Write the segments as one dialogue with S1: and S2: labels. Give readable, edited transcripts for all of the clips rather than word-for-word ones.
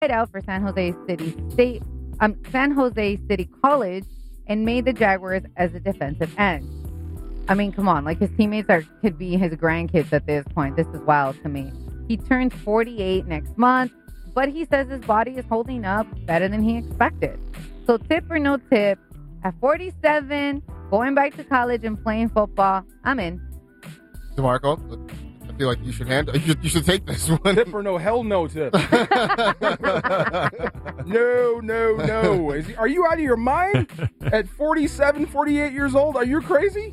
S1: tried out for San Jose City College and made the Jaguars as a defensive end. I mean, come on. Like, his teammates could be his grandkids at this point. This is wild to me. He turns 48 next month, but he says his body is holding up better than he expected. So tip or no tip, at 47, going back to college and playing football, I'm in.
S2: DeMarco, I feel like you should take this one.
S3: Tip or no? Hell no tip. No. Are you out of your mind? At 47, 48 years old? Are you crazy?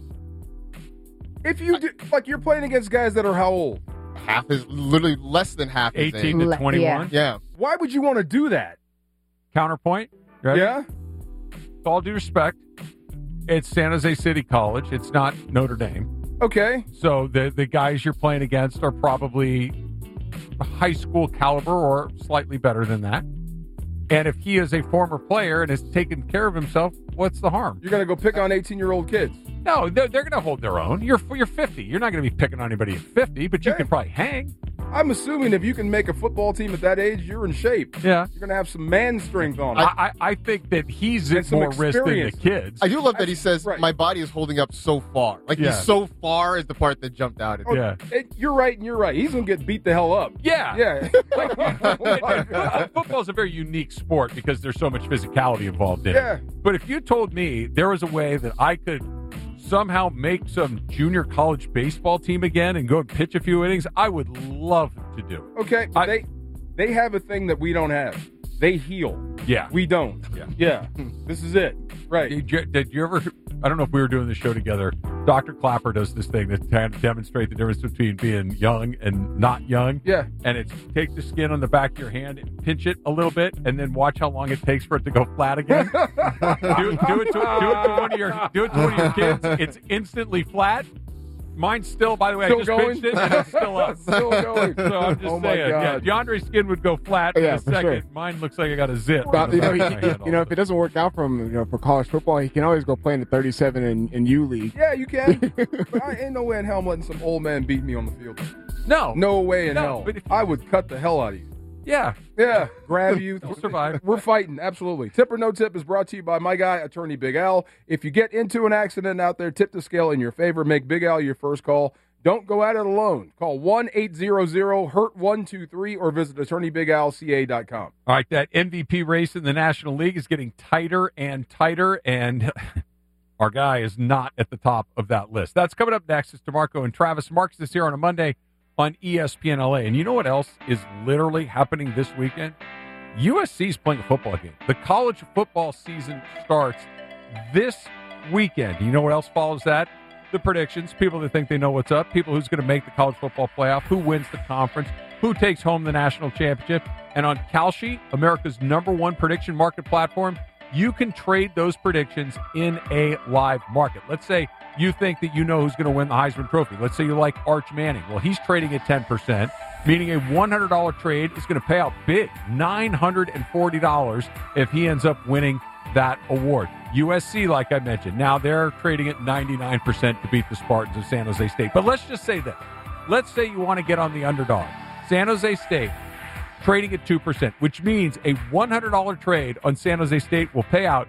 S3: If you do, like, you're playing against guys that are how old?
S2: Half is literally less than half.
S4: 18 to 21.
S2: Yeah.
S3: Why would you want to do that?
S4: Counterpoint. Ready?
S3: Yeah.
S4: With all due respect, it's San Jose City College. It's not Notre Dame.
S3: Okay.
S4: So the guys you're playing against are probably high school caliber or slightly better than that. And if he is a former player and has taken care of himself, what's the harm?
S3: You're going to go pick on 18-year-old kids.
S4: No, they're going to hold their own. You're 50. You're not going to be picking on anybody at 50, but you can probably hang.
S3: I'm assuming if you can make a football team at that age, you're in shape.
S4: Yeah.
S3: You're going to have some man strength on it.
S4: I think that he's at
S3: some
S4: more risk than the kids.
S2: I do love that he says, my body is holding up so far. Like, he's so far is the part that jumped out at me.
S4: Yeah.
S3: You're right, and you're right. He's going to get beat the hell up.
S4: Yeah.
S3: Yeah.
S4: Football is a very unique sport because there's so much physicality involved in
S3: Yeah.
S4: it. But if you told me there was a way that I could somehow make some junior college baseball team again and go and pitch a few innings, I would love to do it.
S3: Okay, they have a thing that we don't have. They heal.
S4: Yeah.
S3: We don't. Yeah. This is it. Right.
S4: Did you ever, I don't know if we were doing the show together, Dr. Clapper does this thing to demonstrate the difference between being young and not young.
S3: Yeah.
S4: And it's take the skin on the back of your hand and pinch it a little bit and then watch how long it takes for it to go flat again. do it to one of your kids. It's instantly flat. Mine's still, by the way,
S3: still
S4: I just
S3: going?
S4: pinched it and it's still up.
S3: Still going.
S4: So I'm just saying. Yeah, DeAndre's skin would go flat in a second.
S5: Sure.
S4: Mine looks like I got a zit.
S5: But, if it doesn't work out for him, for college football, he can always go play in the 37 in U League.
S3: Yeah, you can. But I ain't no way in hell I'm letting some old man beat me on the field.
S4: No
S3: way in hell.
S4: But
S3: I would cut the hell out of you.
S4: Yeah.
S3: Grab you.
S4: You'll survive.
S3: We're fighting, absolutely. Tip or no tip is brought to you by my guy, Attorney Big Al. If you get into an accident out there, tip the scale in your favor. Make Big Al your first call. Don't go at it alone. Call 1-800-HURT-123 or visit attorneybigalca.com.
S4: All right, that MVP race in the National League is getting tighter and tighter, and our guy is not at the top of that list. That's coming up next. It's DeMarco and Travis. Marks is here on a Monday on ESPN LA. And you know what else is literally happening this weekend? USC's playing a football game. The college football season starts this weekend. You know what else follows that? The predictions, people that think they know what's up, people who's going to make the college football playoff, who wins the conference, who takes home the national championship. And on Kalshi, America's #1 prediction market platform, you can trade those predictions in a live market. Let's say you think that you know who's going to win the Heisman Trophy. Let's say you like Arch Manning. Well, he's trading at 10%, meaning a $100 trade is going to pay out big, $940 if he ends up winning that award. USC, like I mentioned, now they're trading at 99% to beat the Spartans of San Jose State. But let's just say that. Let's say you want to get on the underdog. San Jose State trading at 2%, which means a $100 trade on San Jose State will pay out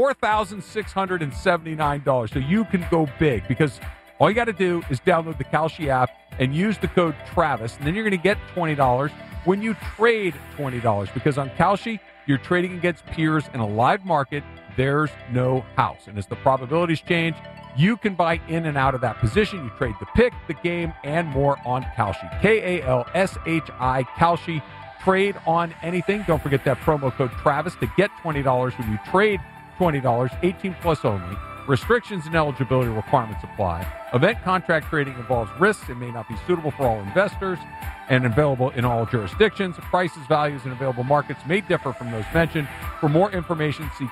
S4: $4,679. So you can go big because all you got to do is download the Kalshi app and use the code Travis, and then you're going to get $20 when you trade $20 because on Kalshi, you're trading against peers in a live market. There's no house. And as the probabilities change, you can buy in and out of that position. You trade the pick, the game, and more on Kalshi. Kalshi, Kalshi. Trade on anything. Don't forget that promo code Travis to get $20 when you trade $20, 18 plus only. Restrictions and eligibility requirements apply. Event contract trading involves risks and may not be suitable for all investors and available in all jurisdictions. Prices, values, and available markets may differ from those mentioned. For more information, see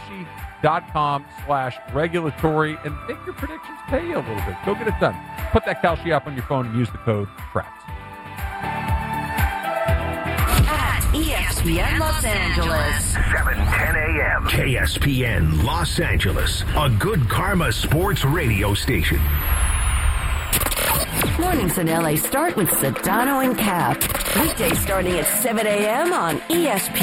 S4: Kalshi.com/regulatory and make your predictions pay you a little bit. Go get it done. Put that Kalshi app on your phone and use the code Travis.
S6: ESPN Los Angeles.
S7: 7:10 a.m. KSPN Los Angeles, a good karma sports radio station.
S6: Mornings in LA start with Sedano and Cap. Weekdays starting at 7 a.m. on ESPN.